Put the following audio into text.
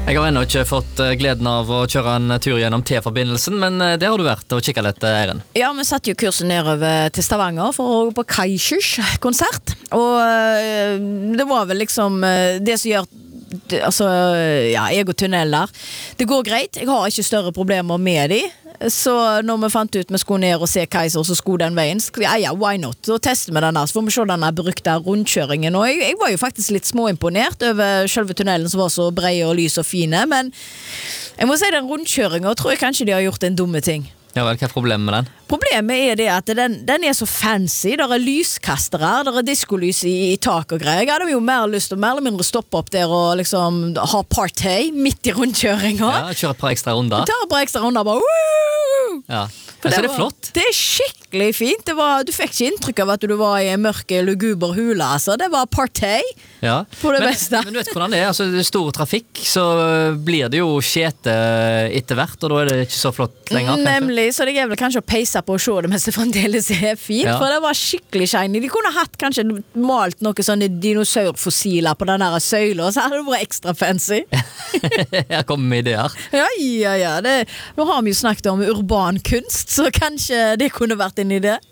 Jeg har ennå ikke fått gleden av å kjøre en tur gjennom T-forbindelsen, men det har du vært og kikket litt, Eiren. Ja, vi satt jo kursen nedover til Stavanger for å gå på Kaizers konsert, og det var vel liksom det som gjør altså, ja, jeg og tunneler det går greit, jeg har ikke større problemer med de. Så når vi fant ut vi skulle ned og se Kaiser, så skulle den veien, ja, why not? Så tester vi den der, så får vi se denne brukte rundkjøringen. Og jeg var jo faktisk litt småimponert over selve tunnelen som var så bred og lys og fine, men jeg må si den rundkjøringen, tror jeg kanskje de har gjort en dumme ting. Ja vel, hva er problemet med den? Problemet er det at den er så fancy, der er lyskastere, der er diskolys i tak og greier. Jeg hadde jo mer lyst til å mer eller mindre stoppe opp der og liksom ha party midt i rundkjøringen. Ja, kjøre et par ekstra runder. Ta et par ekstra runder, bare woo! Ja, men så er det flott. Det er skikkelig fint. Du fikk ikke inntrykk av at du var i en mørk, luguber hule, altså. Det var party på det beste. Men du vet hvordan det er, altså det er stor trafikk, så blir det jo skjete etter hvert, og da er det ikke så flott lenger. Nemlig, så det er vel kanskje å peise på å se det mens det fremdeles er fint, for det var skikkelig shiny. De kunne hatt kanskje malt noen sånne dinosaurfossiler på den der søyla, så hadde det vært ekstra fancy. Her kommer med ideer. Ja. Nå har vi jo snakket om urban kunst, så kanskje det kunne vært en idé.